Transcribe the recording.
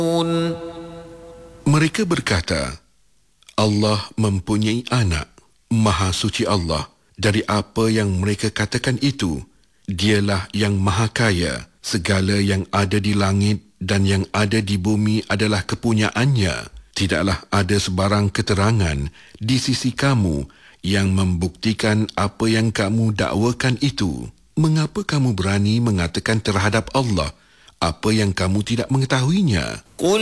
Mereka berkata, Allah mempunyai anak. Maha suci Allah dari apa yang mereka katakan itu. Dialah yang maha kaya. Segala yang ada di langit dan yang ada di bumi adalah kepunyaannya. Tidaklah ada sebarang keterangan di sisi kamu yang membuktikan apa yang kamu dakwakan itu. Mengapa kamu berani mengatakan terhadap Allah apa yang kamu tidak mengetahuinya?